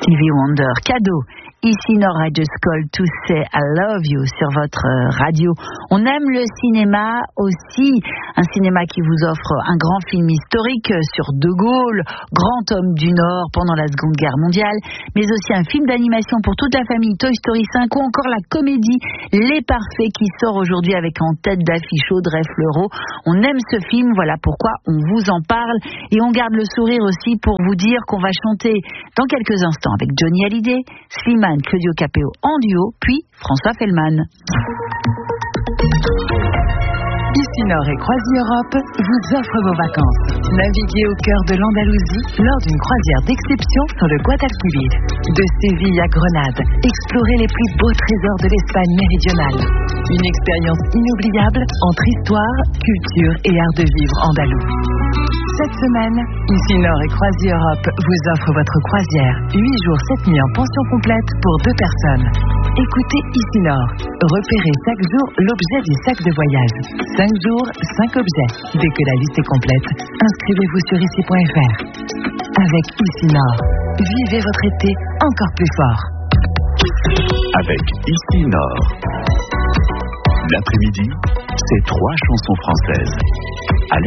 Stevie Wonder, cadeau. Ici Nord, I just called to say I love you sur votre radio. On aime le cinéma aussi, un cinéma qui vous offre un grand film historique sur De Gaulle, grand homme du Nord pendant la Seconde Guerre mondiale, mais aussi un film d'animation pour toute la famille, Toy Story 5, ou encore la comédie Les Parfaits qui sort aujourd'hui avec en tête d'affiche Audrey Fleurot. On aime ce film, voilà pourquoi on vous en parle, et on garde le sourire aussi pour vous dire qu'on va chanter dans quelques instants avec Johnny Hallyday, Slimane, Claudio Capéo en duo, puis François Fellman. Ici Nord et Croisière Europe vous offre vos vacances. Naviguez au cœur de l'Andalousie lors d'une croisière d'exception sur le Guadalquivir. De Séville à Grenade, explorez les plus beaux trésors de l'Espagne méridionale. Une expérience inoubliable entre histoire, culture et art de vivre andalou. Cette semaine, Ici Nord et Croisière Europe vous offre votre croisière 8 jours 7 nuits en pension complète pour 2 personnes. Écoutez Ici Nord. Repérez chaque jour l'objet du sac de voyage. 5 jours, 5 objets. Dès que la liste est complète, inscrivez-vous sur ici.fr. Avec Ici Nord, vivez votre été encore plus fort. Avec Ici Nord. L'après-midi, c'est 3 chansons françaises.